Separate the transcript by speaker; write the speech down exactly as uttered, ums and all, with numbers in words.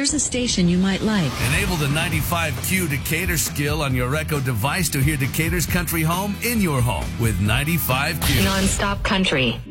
Speaker 1: here's a station you might like.
Speaker 2: Enable the ninety-five Q Decatur skill on your Echo device to hear Decatur's country home in your home with ninety-five Q.
Speaker 3: Non-stop country.